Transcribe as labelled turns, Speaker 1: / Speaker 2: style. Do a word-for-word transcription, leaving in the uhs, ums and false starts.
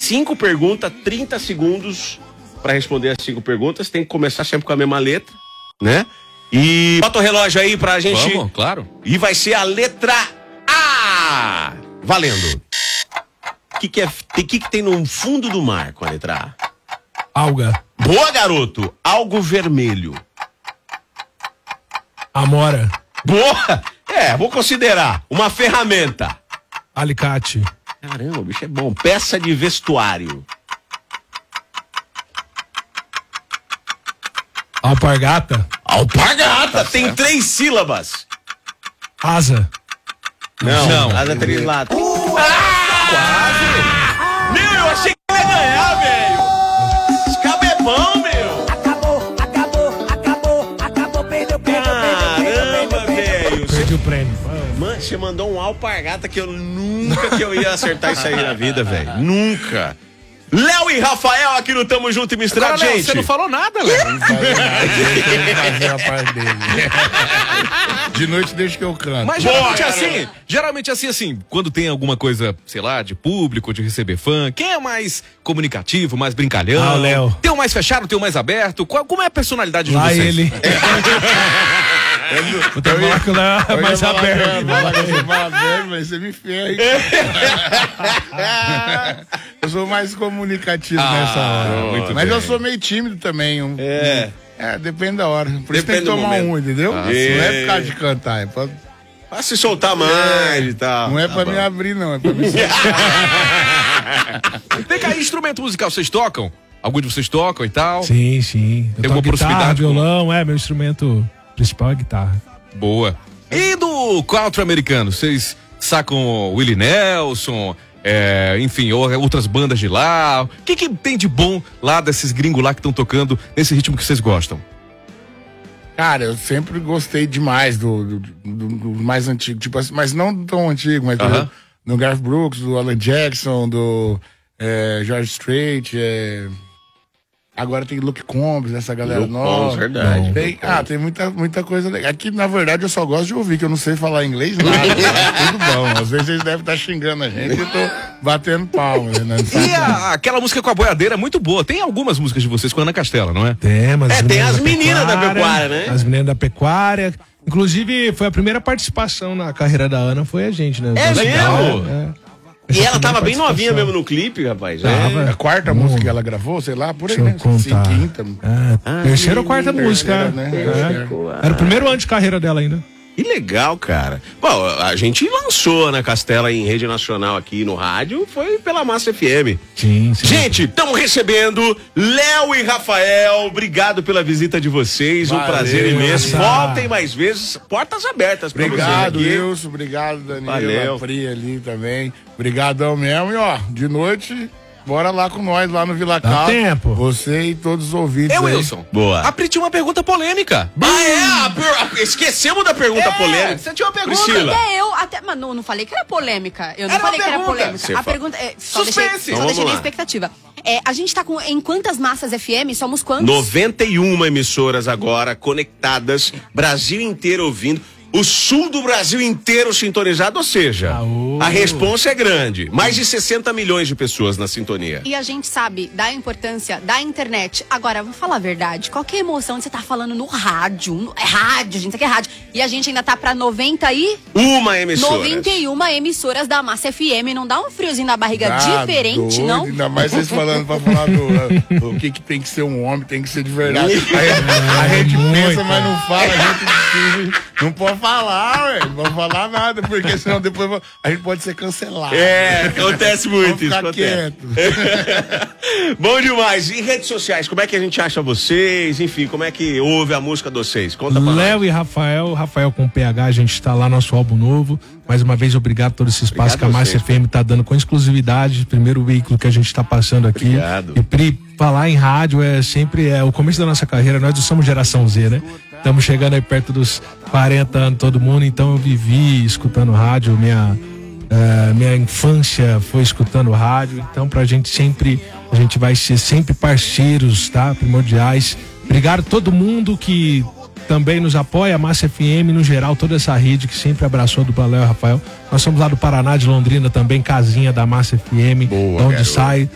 Speaker 1: cinco perguntas, trinta segundos pra responder as cinco perguntas. Tem que começar sempre com a mesma letra, né? E bota o relógio aí pra gente.
Speaker 2: Vamos, claro.
Speaker 1: E vai ser a letra A. Valendo. O que, que, é, tem, que, que tem no fundo do mar com a letra A?
Speaker 3: Alga.
Speaker 1: Boa, garoto. Algo vermelho.
Speaker 3: Amora.
Speaker 1: Boa. É, vou considerar. Uma ferramenta.
Speaker 3: Alicate.
Speaker 1: Caramba, o bicho é bom. Peça de vestuário.
Speaker 3: Alpargata.
Speaker 1: Alpargata.
Speaker 2: Tá
Speaker 1: tem
Speaker 2: certo.
Speaker 1: três sílabas.
Speaker 3: Asa.
Speaker 1: Não,
Speaker 2: Não.
Speaker 1: asa três lados. Ah, quase. Meu, eu achei que ia ganhar, velho. Esse cabo é bom, meu.
Speaker 4: Acabou, acabou, acabou, acabou, perdeu, perdeu,
Speaker 1: Caramba, velho.
Speaker 3: Perdi o prêmio.
Speaker 1: Mano, você mandou um alpargata que eu nunca que eu ia acertar isso aí na vida, velho. Nunca. Léo e Rafael aqui no Tamo Junto e Misturado,
Speaker 2: Agora, Léo,
Speaker 1: gente.
Speaker 2: você não falou nada, Léo.
Speaker 5: Fazer a parte dele. De noite deixa que eu canto.
Speaker 2: Mas
Speaker 1: Boa,
Speaker 2: geralmente é
Speaker 1: cara.
Speaker 2: assim, geralmente é assim, assim, quando tem alguma coisa, sei lá, de público, de receber fã, quem é mais comunicativo, mais brincalhão?
Speaker 3: Ah, o Léo.
Speaker 2: Tem o mais fechado, tem o mais aberto? Qual, como é a personalidade de
Speaker 3: Lá
Speaker 2: vocês?
Speaker 3: ele. O teu bloco lá é mais aberto.
Speaker 5: Você fala aberto, mas você me ferra. Eu sou mais comunicativo
Speaker 2: Ah,
Speaker 5: nessa hora.
Speaker 2: muito
Speaker 5: Mas
Speaker 2: bem.
Speaker 5: eu sou meio tímido também. Um,
Speaker 1: É.
Speaker 5: É, depende da hora. Por isso
Speaker 1: Depende
Speaker 5: tem que
Speaker 1: do
Speaker 5: tomar
Speaker 1: momento.
Speaker 5: um, entendeu?
Speaker 2: Ah,
Speaker 5: Não
Speaker 1: sim.
Speaker 5: é por causa de cantar, é pra,
Speaker 1: Pra se soltar mais e tal.
Speaker 5: não é
Speaker 1: Tá
Speaker 5: pra
Speaker 1: bom.
Speaker 5: me abrir, não. É pra me soltar.
Speaker 2: Vem cá, instrumento musical, vocês tocam? Algum de vocês tocam e tal?
Speaker 3: Sim, sim. Eu
Speaker 2: Tem
Speaker 3: toco
Speaker 2: uma
Speaker 3: guitarra,
Speaker 2: proximidade com-
Speaker 3: violão, é, meu instrumento principal é guitarra.
Speaker 2: Boa. E do country americano, vocês sacam Willie Nelson, é, enfim, ou- outras bandas de lá? O que, que tem de bom lá desses gringos lá que estão tocando nesse ritmo que vocês gostam?
Speaker 5: Cara, eu sempre gostei demais do, do, do- do mais antigo, tipo assim, mas não tão antigo, mas
Speaker 2: Aham.
Speaker 5: do, do Garth Brooks, do Alan Jackson, do é, George Strait, é, agora tem Luke Combs, essa galera
Speaker 1: Luke
Speaker 5: nova.
Speaker 1: Combs, verdade.
Speaker 5: Tem,
Speaker 1: Luke
Speaker 5: ah, tem muita, muita coisa legal. Aqui, na verdade, eu só gosto de ouvir, que eu não sei falar inglês nada. Tá tudo bom. Às vezes eles devem estar xingando a gente e eu tô batendo palma. Né? Não sabe?
Speaker 2: E a- aquela música com a boiadeira é muito boa. Tem algumas músicas de vocês com a Ana Castela, não é?
Speaker 3: Temos.
Speaker 1: É, tem as meninas da pecuária, né?
Speaker 3: As meninas da pecuária. Inclusive, foi a primeira participação na carreira da Ana, foi a gente, né?
Speaker 1: É
Speaker 3: Musical,
Speaker 1: mesmo?
Speaker 3: é.
Speaker 1: E ela tava bem
Speaker 3: Participação.
Speaker 1: novinha mesmo no clipe, rapaz.
Speaker 3: Tava.
Speaker 1: É.
Speaker 5: A quarta
Speaker 3: Hum.
Speaker 5: música que ela gravou, sei lá, por aí,
Speaker 3: Deixa eu
Speaker 5: né?
Speaker 3: contar.
Speaker 5: Assim, quinta.
Speaker 3: É, terceira ou quarta
Speaker 5: terceira,
Speaker 3: música.
Speaker 5: né?
Speaker 3: É. Era o primeiro ano de carreira dela ainda.
Speaker 1: Que legal, cara. Bom, a gente lançou na Castela em rede nacional aqui no rádio, foi pela Massa F M.
Speaker 3: Sim, sim.
Speaker 1: Gente, estamos recebendo Léo e Rafael. Obrigado pela visita de vocês. Um
Speaker 5: Valeu,
Speaker 1: prazer imenso.
Speaker 3: Rafa.
Speaker 1: Voltem mais vezes. Portas abertas pra
Speaker 5: Obrigado,
Speaker 1: vocês aqui.
Speaker 5: Wilson. Obrigado, Daniel.
Speaker 1: Valeu.
Speaker 5: A Pri ali também. Obrigadão mesmo. E ó, de noite, bora lá com nós, lá no Vila
Speaker 3: Dá
Speaker 5: Cal.
Speaker 3: tempo.
Speaker 5: Você e todos os ouvintes
Speaker 2: É,
Speaker 5: aí.
Speaker 2: Wilson.
Speaker 1: Boa.
Speaker 2: A Pri tinha uma pergunta polêmica.
Speaker 1: Ah, é? A per- Esquecemos da pergunta polêmica.
Speaker 2: Você tinha uma pergunta.
Speaker 1: Priscila.
Speaker 6: Até eu, até, mas não, não falei que era polêmica. Eu não
Speaker 2: Era uma
Speaker 6: falei que era
Speaker 2: pergunta.
Speaker 6: polêmica.
Speaker 1: Você
Speaker 6: A
Speaker 1: fala.
Speaker 6: pergunta é. Só
Speaker 2: Suspense.
Speaker 6: deixei,
Speaker 1: Então
Speaker 6: só deixei
Speaker 1: vamos
Speaker 6: na
Speaker 1: lá.
Speaker 6: expectativa. É, a gente tá com, em quantas massas F M? Somos quantos?
Speaker 1: noventa e uma emissoras agora conectadas, Brasil inteiro ouvindo, o sul do Brasil inteiro sintonizado, ou seja,
Speaker 3: Aô.
Speaker 1: a responsa é grande. Mais de sessenta milhões de pessoas na sintonia.
Speaker 6: E a gente sabe da importância da internet. Agora, vamos falar a verdade. Qualquer emoção que você tá falando no rádio. No, é rádio, gente. Isso aqui é rádio. E a gente ainda tá pra noventa e...
Speaker 1: Uma emissora.
Speaker 6: noventa e uma emissoras da Massa F M. Não dá um friozinho na barriga
Speaker 5: Ah,
Speaker 6: diferente,
Speaker 5: doido,
Speaker 6: não?
Speaker 5: Ainda mais vocês falando pra falar do o que, que tem que ser um homem, tem que ser de verdade. A, a gente pensa, mas não fala, a gente não pode falar, velho. Não pode falar nada, porque senão depois a gente pode ser cancelado.
Speaker 1: É, acontece muito
Speaker 5: Vamos
Speaker 1: isso.
Speaker 5: ficar
Speaker 1: Acontece.
Speaker 5: quieto.
Speaker 1: Bom demais. E redes sociais, como é que a gente acha vocês? Enfim, como é que ouve a música de vocês? Conta pra nós.
Speaker 3: Léo e Rafael, Rafael com P H, a gente está lá, nosso álbum novo. Mais uma vez, obrigado por todo esse espaço
Speaker 1: Obrigado
Speaker 3: que a Massa
Speaker 1: vocês.
Speaker 3: F M está dando com exclusividade. Primeiro veículo que a gente está passando aqui.
Speaker 1: Obrigado.
Speaker 3: E Pri, falar em rádio é sempre é o começo da nossa carreira. Nós somos geração Z, né? Estamos chegando aí perto dos quarenta anos, todo mundo. Então eu vivi escutando rádio, minha. Uh, minha infância foi escutando rádio, então pra gente sempre, a gente vai ser sempre parceiros, tá? Primordiais. Obrigado a todo mundo que também nos apoia, a Massa F M, no geral, toda essa rede que sempre abraçou do Léo e Rafael. Nós somos lá do Paraná, de Londrina também, casinha da Massa F M,
Speaker 1: Boa,
Speaker 3: de onde
Speaker 1: garoto.
Speaker 3: sai